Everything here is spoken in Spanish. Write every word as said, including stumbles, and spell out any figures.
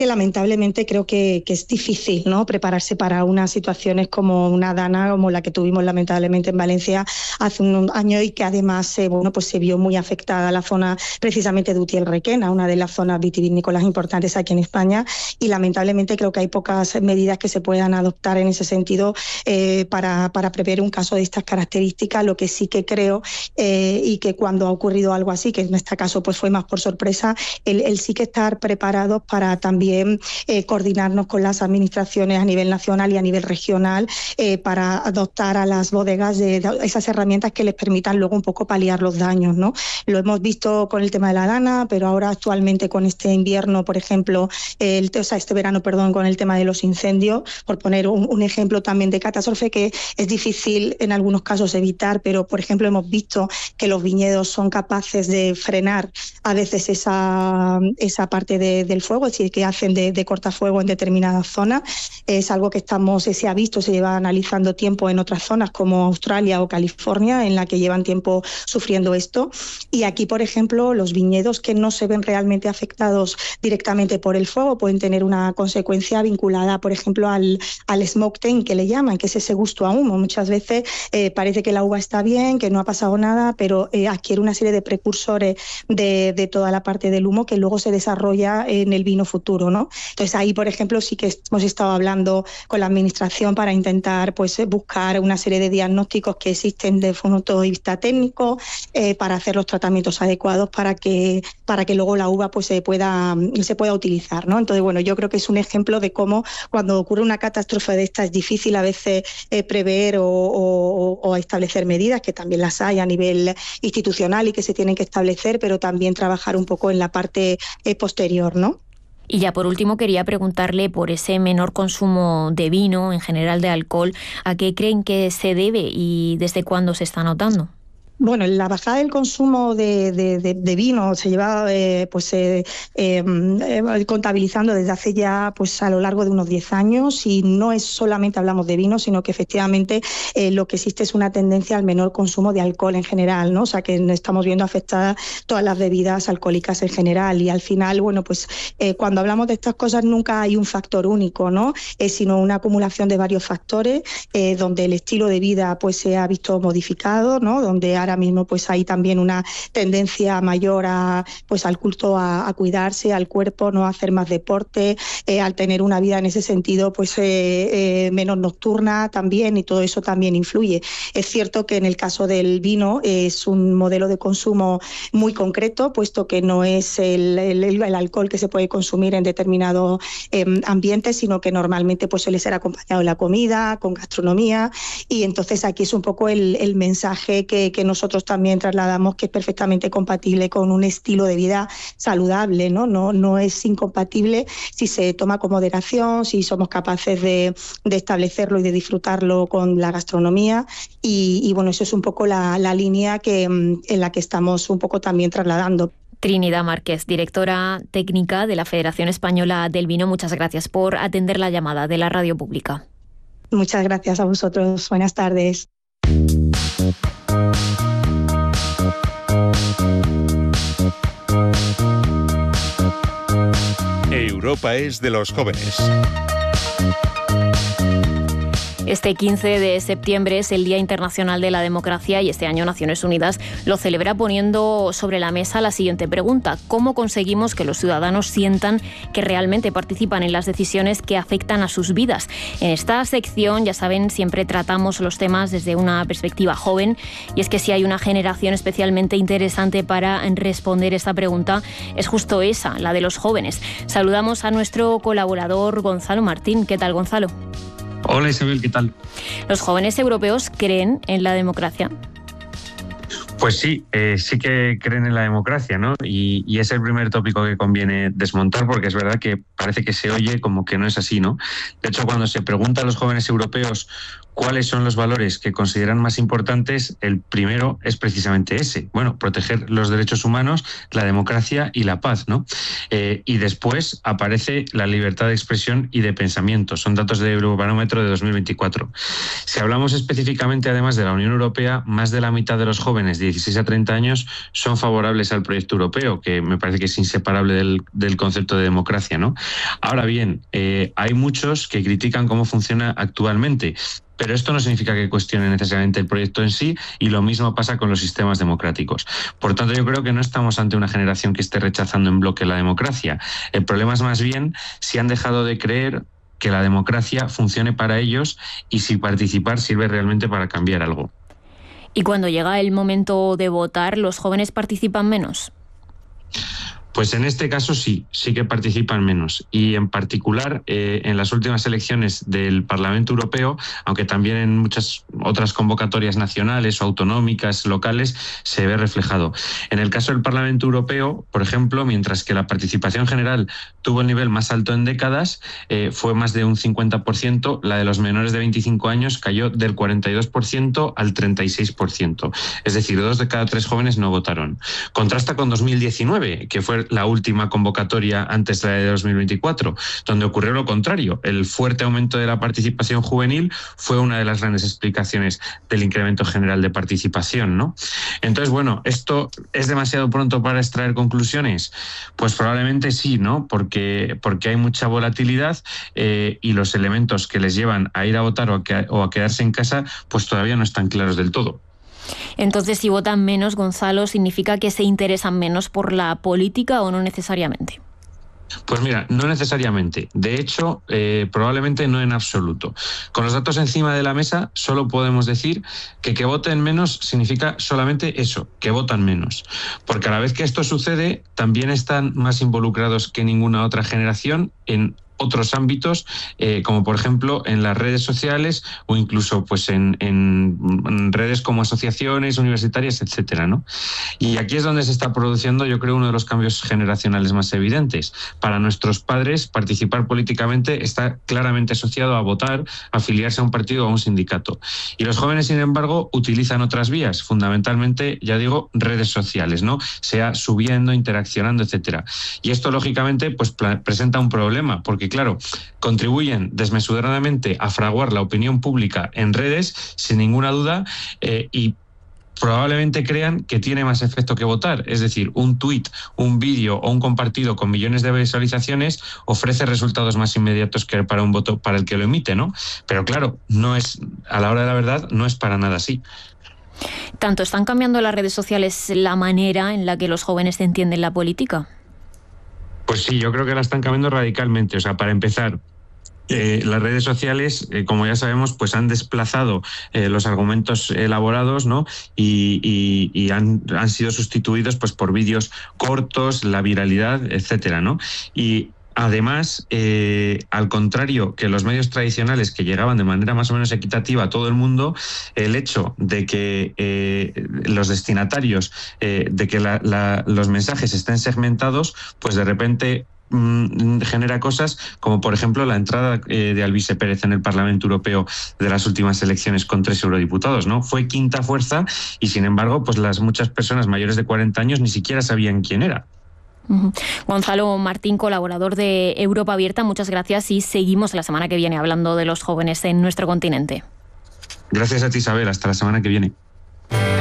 que lamentablemente creo que, que es difícil, ¿no?, prepararse para unas situaciones como una dana, como la que tuvimos lamentablemente en Valencia hace un año y que además eh, bueno, pues se vio muy afectada la zona precisamente de Utiel-Requena, una de las zonas vitivinícolas importantes aquí en España, y lamentablemente creo que hay pocas medidas que se puedan adoptar en ese sentido eh, para, para prever un caso de estas características. Lo que sí que creo eh, y que cuando ha ocurrido algo así, que en este caso pues fue más por sorpresa, el, el sí que estar preparados para también Eh, coordinarnos con las administraciones a nivel nacional y a nivel regional eh, para adoptar a las bodegas de, de esas herramientas que les permitan luego un poco paliar los daños, ¿no? Lo hemos visto con el tema de la dana, pero ahora actualmente con este invierno, por ejemplo, el, o sea, este verano, perdón, con el tema de los incendios, por poner un, un ejemplo también de catástrofe que es difícil en algunos casos evitar, pero por ejemplo hemos visto que los viñedos son capaces de frenar a veces esa, esa parte de, del fuego, es decir, que hacen de, de cortafuego en determinadas zonas. Es algo que estamos, se ha visto, se lleva analizando tiempo en otras zonas como Australia o California, en la que llevan tiempo sufriendo esto. Y aquí, por ejemplo, los viñedos que no se ven realmente afectados directamente por el fuego pueden tener una consecuencia vinculada, por ejemplo, al, al smoke taint, que le llaman, que es ese gusto a humo. Muchas veces eh, parece que la uva está bien, que no ha pasado nada, pero eh, adquiere una serie de precursores de, de toda la parte del humo que luego se desarrolla en el vino futuro, ¿no? Entonces ahí, por ejemplo, sí que hemos estado hablando con la administración para intentar pues buscar una serie de diagnósticos que existen de un punto de vista técnico eh, para hacer los tratamientos adecuados para que para que luego la uva pues se pueda se pueda utilizar, ¿no? Entonces, bueno, yo creo que es un ejemplo de cómo cuando ocurre una catástrofe de esta es difícil a veces eh, prever o, o, o establecer medidas, que también las hay a nivel institucional y que se tienen que establecer, pero también trabajar un poco en la parte eh, posterior, ¿no? Y ya por último quería preguntarle por ese menor consumo de vino, en general de alcohol, ¿a qué creen que se debe y desde cuándo se está notando? Bueno, la bajada del consumo de, de, de, de vino se lleva eh, pues, eh, eh, contabilizando desde hace ya pues, a lo largo de unos diez años, y no es solamente hablamos de vino, sino que efectivamente eh, lo que existe es una tendencia al menor consumo de alcohol en general, ¿no? O sea que estamos viendo afectadas todas las bebidas alcohólicas en general, y al final, bueno, pues eh, cuando hablamos de estas cosas nunca hay un factor único, ¿no? Eh, sino una acumulación de varios factores eh, donde el estilo de vida pues se ha visto modificado, ¿no? Donde ahora mismo pues hay también una tendencia mayor a pues al culto a, a cuidarse, al cuerpo, no a hacer más deporte, eh, al tener una vida en ese sentido pues eh, eh, menos nocturna también, y todo eso también influye. Es cierto que en el caso del vino eh, es un modelo de consumo muy concreto, puesto que no es el, el, el alcohol que se puede consumir en determinados eh, ambientes, sino que normalmente pues suele ser acompañado de la comida, con gastronomía, y entonces aquí es un poco el, el mensaje que, que nosotros también trasladamos, que es perfectamente compatible con un estilo de vida saludable, ¿no? No, no es incompatible si se toma con moderación, si somos capaces de, de establecerlo y de disfrutarlo con la gastronomía, y, y bueno, eso es un poco la, la línea que, en la que estamos un poco también trasladando. Trinidad Márquez, directora técnica de la Federación Española del Vino, muchas gracias por atender la llamada de la Radio Pública. Muchas gracias a vosotros. Buenas tardes. Europa es de los jóvenes. Este quince de septiembre es el Día Internacional de la Democracia y este año Naciones Unidas lo celebra poniendo sobre la mesa la siguiente pregunta: ¿cómo conseguimos que los ciudadanos sientan que realmente participan en las decisiones que afectan a sus vidas? En esta sección, ya saben, siempre tratamos los temas desde una perspectiva joven, y es que si hay una generación especialmente interesante para responder esta pregunta es justo esa, la de los jóvenes. Saludamos a nuestro colaborador Gonzalo Martín. ¿Qué tal, Gonzalo? Hola Isabel, ¿qué tal? ¿Los jóvenes europeos creen en la democracia? Pues sí, eh, sí que creen en la democracia, ¿no? Y, y es el primer tópico que conviene desmontar, porque es verdad que parece que se oye como que no es así, ¿no? De hecho, cuando se pregunta a los jóvenes europeos cuáles son los valores que consideran más importantes, el primero es precisamente ese. Bueno, proteger los derechos humanos, la democracia y la paz, ¿no? Eh, y después aparece la libertad de expresión y de pensamiento. Son datos de Eurobarómetro de dos mil veinticuatro. Si hablamos específicamente, además de la Unión Europea, más de la mitad de los jóvenes de dieciséis a treinta años son favorables al proyecto europeo, que me parece que es inseparable del, del concepto de democracia, ¿no? Ahora bien, eh, hay muchos que critican cómo funciona actualmente, pero esto no significa que cuestione necesariamente el proyecto en sí, y lo mismo pasa con los sistemas democráticos. Por tanto, yo creo que no estamos ante una generación que esté rechazando en bloque la democracia. El problema es más bien si han dejado de creer que la democracia funcione para ellos y si participar sirve realmente para cambiar algo. ¿Y cuando llega el momento de votar, los jóvenes participan menos? Pues en este caso sí, sí que participan menos. Y en particular eh, en las últimas elecciones del Parlamento Europeo, aunque también en muchas otras convocatorias nacionales o autonómicas, locales, se ve reflejado. En el caso del Parlamento Europeo, por ejemplo, mientras que la participación general tuvo el nivel más alto en décadas, eh, fue más de un cincuenta por ciento, la de los menores de veinticinco años cayó del cuarenta y dos por ciento al treinta y seis por ciento. Es decir, dos de cada tres jóvenes no votaron. Contrasta con dos mil diecinueve, que fue la última convocatoria antes de la de dos mil veinticuatro, donde ocurrió lo contrario. El fuerte aumento de la participación juvenil fue una de las grandes explicaciones del incremento general de participación, ¿no? Entonces, bueno, ¿esto es demasiado pronto para extraer conclusiones? Pues probablemente sí, ¿no? Porque, porque hay mucha volatilidad eh, y los elementos que les llevan a ir a votar o a, que, o a quedarse en casa, pues todavía no están claros del todo. Entonces, si votan menos, Gonzalo, ¿significa que se interesan menos por la política o no necesariamente? Pues mira, no necesariamente. De hecho, eh, probablemente no en absoluto. Con los datos encima de la mesa, solo podemos decir que que voten menos significa solamente eso, que votan menos. Porque a la vez que esto sucede, también están más involucrados que ninguna otra generación en otros ámbitos, eh, como por ejemplo en las redes sociales o incluso pues en, en, en redes como asociaciones universitarias, etcétera, ¿no? Y aquí es donde se está produciendo, yo creo, uno de los cambios generacionales más evidentes. Para nuestros padres, participar políticamente está claramente asociado a votar, afiliarse a un partido o a un sindicato. Y los jóvenes, sin embargo, utilizan otras vías, fundamentalmente, ya digo, redes sociales, ¿no? Sea subiendo, interaccionando, etcétera. Y esto, lógicamente, pues presenta un problema, porque claro, contribuyen desmesuradamente a fraguar la opinión pública en redes, sin ninguna duda, eh, y probablemente crean que tiene más efecto que votar. Es decir, un tuit, un vídeo o un compartido con millones de visualizaciones ofrece resultados más inmediatos que para un voto para el que lo emite, ¿no? Pero claro, no es, a la hora de la verdad, no es para nada así. ¿Tanto están cambiando las redes sociales la manera en la que los jóvenes entienden la política? Pues sí, yo creo que la están cambiando radicalmente. O sea, para empezar, Eh, las redes sociales, eh, como ya sabemos, pues han desplazado eh, los argumentos elaborados, ¿no? Y, y, y han, han sido sustituidos pues por vídeos cortos, la viralidad, etcétera, ¿no? Y además, eh, al contrario que los medios tradicionales que llegaban de manera más o menos equitativa a todo el mundo, el hecho de que eh, los destinatarios, eh, de que la, la, los mensajes estén segmentados, pues de repente genera cosas como, por ejemplo, la entrada eh, de Alvise Pérez en el Parlamento Europeo de las últimas elecciones con tres eurodiputados, ¿no? Fue quinta fuerza y, sin embargo, pues las muchas personas mayores de cuarenta años ni siquiera sabían quién era. Uh-huh. Gonzalo Martín, colaborador de Europa Abierta, muchas gracias y seguimos la semana que viene hablando de los jóvenes en nuestro continente. Gracias a ti, Isabel. Hasta la semana que viene.